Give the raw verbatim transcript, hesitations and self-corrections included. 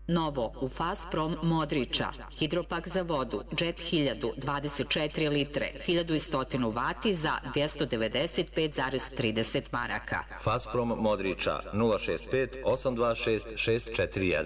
Novo u Fasprom Modrića, hidropak za vodu, Jet hiljadu, dvadeset četiri litre, hiljadu sto vati za dvjesto devedeset pet zarez trideset maraka. Fasprom Modrića nula šest pet osam dva šest šest četiri jedan.